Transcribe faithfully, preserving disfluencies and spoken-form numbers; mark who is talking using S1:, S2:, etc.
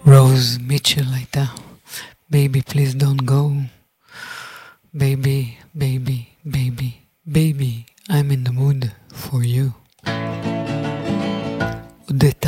S1: רוז מיטשל הייתה, Baby please don't go, Baby, baby, baby, baby, I'm in the mood for you. עודד